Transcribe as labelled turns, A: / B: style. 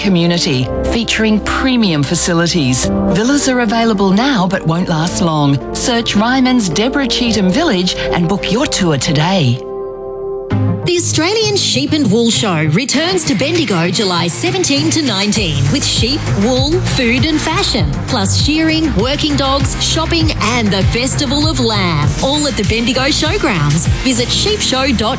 A: community featuring premium facilities. Villas are available now but won't last long. Search Ryman's Deborah Cheetham Village and book your tour today.
B: The Australian Sheep and Wool Show returns to Bendigo July 17 to 19 with sheep, wool, food and fashion, plus shearing, working dogs, shopping and the Festival of Lamb, all at the Bendigo Showgrounds. Visit sheepshow.com.